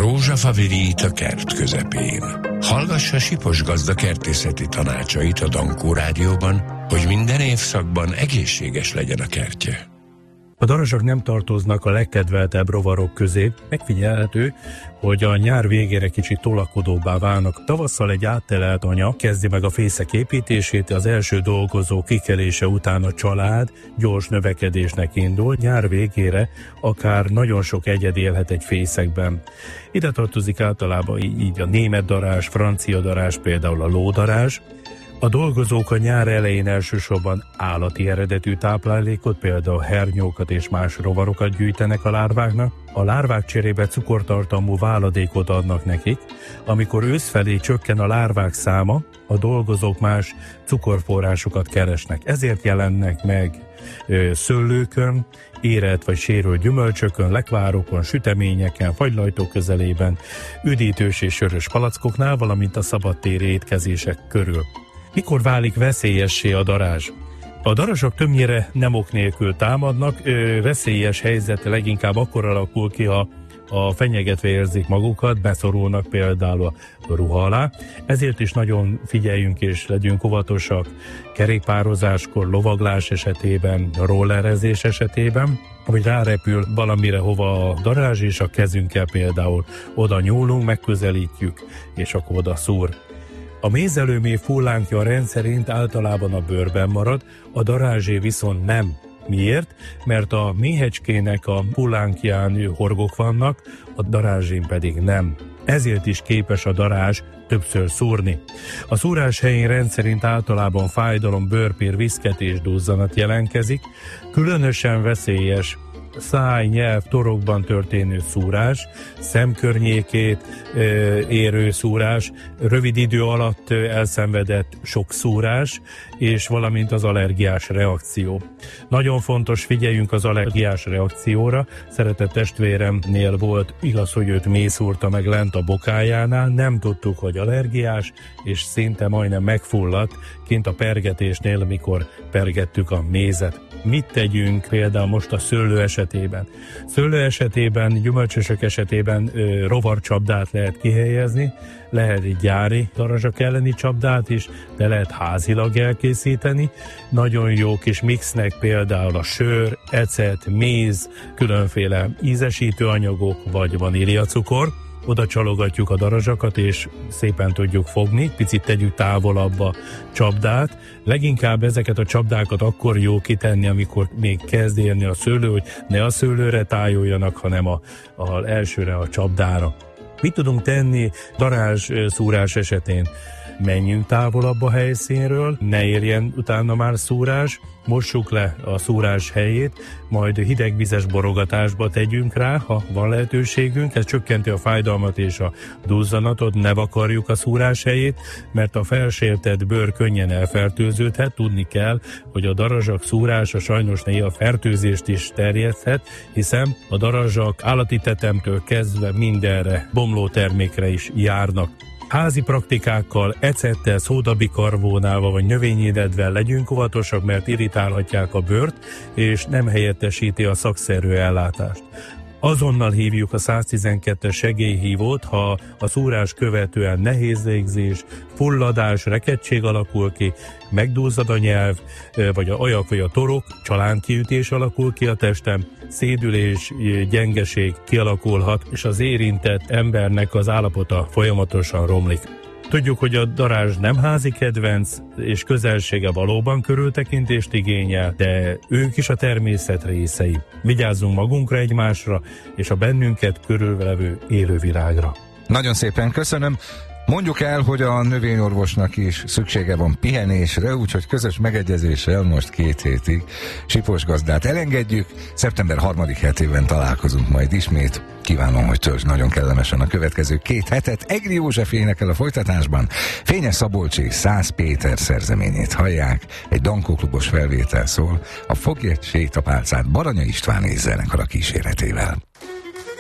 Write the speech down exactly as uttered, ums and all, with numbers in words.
Rózsafa virít a kert közepén. Hallgassa Sipos gazda kertészeti tanácsait a Dankó Rádióban, hogy minden évszakban egészséges legyen a kertje. A darazsak nem tartoznak a legkedveltebb rovarok közé. Megfigyelhető, hogy a nyár végére kicsit tolakodóbbá válnak. Tavasszal egy áttelelt anya kezdi meg a fészek építését, az első dolgozó kikelése után a család gyors növekedésnek indul. Nyár végére akár nagyon sok egyed élhet egy fészekben. Ide tartozik általában így a német darázs, francia darázs, például a lódarázs. A dolgozók a nyár elején elsősorban állati eredetű táplálékot, például hernyókat és más rovarokat gyűjtenek a lárváknak. A lárvák cserébe cukortartalmú váladékot adnak nekik. Amikor ősz felé csökken a lárvák száma, a dolgozók más cukorforrásokat keresnek. Ezért jelennek meg ö, szőlőkön, érett vagy sérült gyümölcsökön, lekvárokon, süteményeken, fagylajtok közelében, üdítős és sörös palackoknál, valamint a szabadtéri étkezések körül. Mikor válik veszélyessé a darázs? A darazsak többnyire nem ok nélkül támadnak, ö, veszélyes helyzet leginkább akkor alakul ki, ha a fenyegetve érzik magukat, beszorulnak például a ruha alá. Ezért is nagyon figyeljünk és legyünk óvatosak kerékpározáskor, lovaglás esetében, rollerezés esetében, hogy rárepül valamire hova a darázs, és a kezünkkel például oda nyúlunk, megközelítjük, és akkor oda szúr. A mézelőméh fullánkja rendszerint általában a bőrben marad, a darázsé viszont nem. Miért? Mert a méhecskének a fullánkján horgok vannak, a darázsén pedig nem. Ezért is képes a darázs többször szúrni. A szúrás helyén rendszerint általában fájdalom, bőrpér, viszketés, duzzanat jelentkezik. Különösen veszélyes száj, nyelv, torokban történő szúrás, szemkörnyékét ö, érő szúrás, rövid idő alatt ö, elszenvedett sok szúrás, és valamint az allergiás reakció. Nagyon fontos, figyeljünk az allergiás reakcióra. Szeretett testvéremnél volt, igaz, hogy őt méh szúrta meg lent a bokájánál, nem tudtuk, hogy allergiás, és szinte majdnem megfulladt kint a pergetésnél, mikor pergettük a mézet. Mit tegyünk például most a szőlő esetében? Szőlő esetében, gyümölcsösök esetében ö, rovarcsapdát lehet kihelyezni, lehet egy gyári darazsak elleni csapdát is, de lehet házilag elkészíteni. Nagyon jó kis mixnek például a sör, ecet, méz, különféle ízesítő anyagok vagy vaníliacukor. Oda csalogatjuk a darazsakat, és szépen tudjuk fogni, picit tegyük távolabb a csapdát. Leginkább ezeket a csapdákat akkor jó kitenni, amikor még kezd érni a szőlő, hogy ne a szőlőre tájoljanak, hanem a, a elsőre a csapdára. Mit tudunk tenni darázs szúrás esetén? Menjünk távolabb a helyszínről, ne érjen utána már szúrás, mossuk le a szúrás helyét, majd hidegvizes borogatásba tegyünk rá, ha van lehetőségünk, ez csökkenti a fájdalmat és a duzzanatot, ne vakarjuk a szúrás helyét, mert a felsértett bőr könnyen elfertőződhet, tudni kell, hogy a darazsak szúrása sajnos néha fertőzést is terjedhet, hiszen a darazsak állati tetemtől kezdve mindenre, bomló termékre is járnak. Házi praktikákkal, ecettel, szódabikarbónával vagy növényédedvel legyünk óvatosak, mert irritálhatják a bőrt, és nem helyettesíti a szakszerű ellátást. Azonnal hívjuk a száztizenkettes segélyhívót, ha a szúrás követően nehéz légzés, fulladás, rekedtség alakul ki, megduzzad a nyelv, vagy a ajak, vagy a torok, csalánkiütés alakul ki a testem, szédülés, gyengeség kialakulhat, és az érintett embernek az állapota folyamatosan romlik. Tudjuk, hogy a darázs nem házi kedvenc, és közelsége valóban körültekintést igényel, de ők is a természet részei. Vigyázzunk magunkra, egymásra, és a bennünket körülvevő élővilágra. Nagyon szépen köszönöm. Mondjuk el, hogy a növényorvosnak is szüksége van pihenésre, úgyhogy közös megegyezéssel most két hétig Sipos gazdát elengedjük. szeptember harmadik hetében találkozunk majd ismét. Kívánom, hogy töltsd nagyon kellemesen a következő két hetet. Egri József énekel a folytatásban. Fényes Szabolcsi Szász Péter szerzeményét hallják. Egy Dankó klubos felvétel szól. A Fogj egy sétapálcát Baranya István és zenekar a kíséretével.